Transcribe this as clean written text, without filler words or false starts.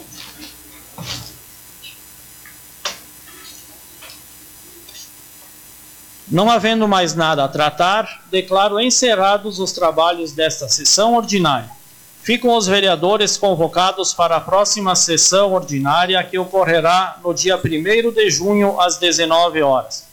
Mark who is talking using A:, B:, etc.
A: Não havendo mais nada a tratar, declaro encerrados os trabalhos desta sessão ordinária. Ficam os vereadores convocados para a próxima sessão ordinária, que ocorrerá no dia 1º de junho, às 19 horas.